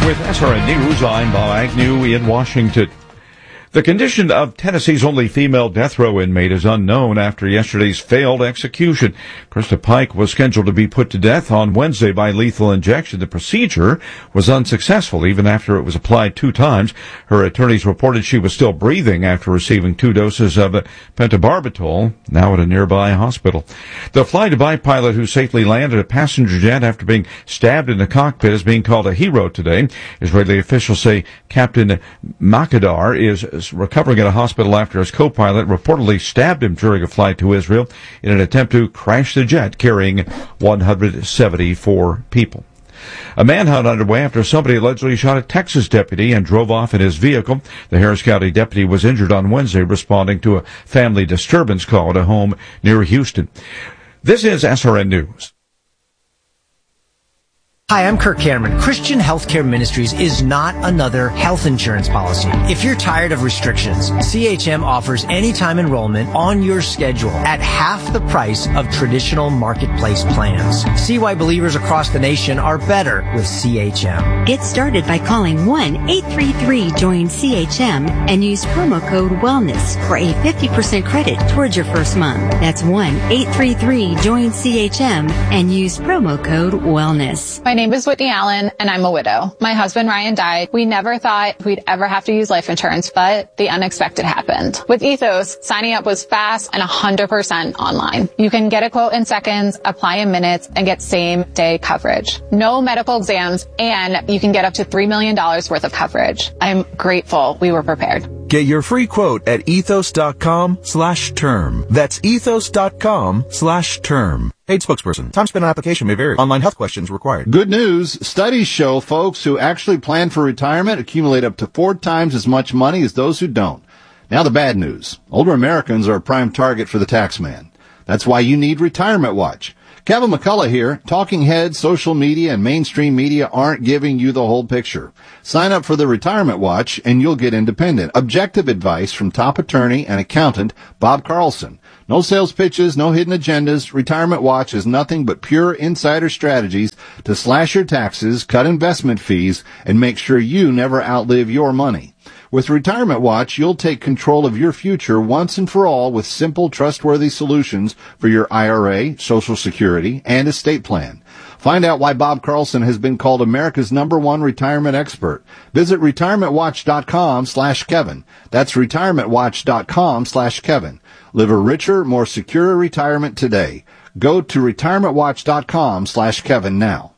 With SRN News, I'm Bob Agnew in Washington. The condition of Tennessee's only female death row inmate is unknown after yesterday's failed execution. Krista Pike was scheduled to be put to death on Wednesday by lethal injection. The procedure was unsuccessful even after it was applied 2 times. Her attorneys reported she was still breathing after receiving 2 doses of pentobarbital, now at a nearby hospital. The fly-to-buy pilot who safely landed a passenger jet after being stabbed in the cockpit is being called a hero today. Israeli officials say Captain Makadar is recovering at a hospital after his co-pilot reportedly stabbed him during a flight to Israel in an attempt to crash the jet carrying 174 people. A manhunt underway after somebody allegedly shot a Texas deputy and drove off in his vehicle. The Harris County deputy was injured on Wednesday responding to a family disturbance call at a home near Houston. This is SRN News. Hi, I'm Kirk Cameron. Christian Healthcare Ministries is not another health insurance policy. If you're tired of restrictions, CHM offers anytime enrollment on your schedule at half the price of traditional marketplace plans. See why believers across the nation are better with CHM. Get started by calling 1-833-JOIN-CHM and use promo code WELLNESS for a 50% credit towards your first month. That's 1-833-JOIN-CHM and use promo code WELLNESS. My name is Whitney Allen, and I'm a widow. My husband, Ryan, died. We never thought we'd ever have to use life insurance, but the unexpected happened. With Ethos, signing up was fast and 100% online. You can get a quote in seconds, apply in minutes, and get same-day coverage. No medical exams, and you can get up to $3 million worth of coverage. I'm grateful we were prepared. Get your free quote at ethos.com/term. That's ethos.com/term. Paid spokesperson. Time spent on application may vary. Online health questions required. Good news. Studies show folks who actually plan for retirement accumulate up to 4 times as much money as those who don't. Now the bad news. Older Americans are a prime target for the tax man. That's why you need Retirement Watch. Kevin McCullough here. Talking heads, social media, and mainstream media aren't giving you the whole picture. Sign up for the Retirement Watch and you'll get independent, objective advice from top attorney and accountant Bob Carlson. No sales pitches, no hidden agendas. Retirement Watch is nothing but pure insider strategies to slash your taxes, cut investment fees, and make sure you never outlive your money. With Retirement Watch, you'll take control of your future once and for all with simple, trustworthy solutions for your IRA, Social Security, and estate plan. Find out why Bob Carlson has been called America's #1 retirement expert. Visit retirementwatch.com/Kevin. That's retirementwatch.com/Kevin. Live a richer, more secure retirement today. Go to retirementwatch.com/Kevin now.